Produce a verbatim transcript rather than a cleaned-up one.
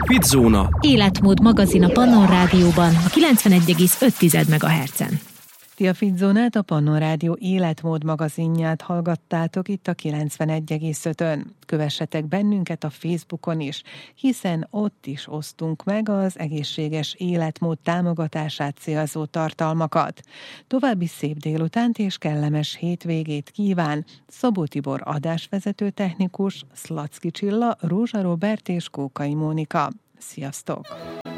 Fitzóna. Életmód magazin a Pannon Rádióban, a kilencvenegy egész öt megahertzen. Ti a Fitzónát, a Pannon Rádió életmód magazinját hallgattátok itt a kilencvenegy egész ötön. Kövessetek bennünket a Facebookon is, hiszen ott is osztunk meg az egészséges életmód támogatását célzó tartalmakat. További szép délutánt és kellemes hétvégét kíván Szabó Tibor adásvezető technikus, Szlacki Csilla, Rózsa Róbert és Kókai Mónika. Sziasztok!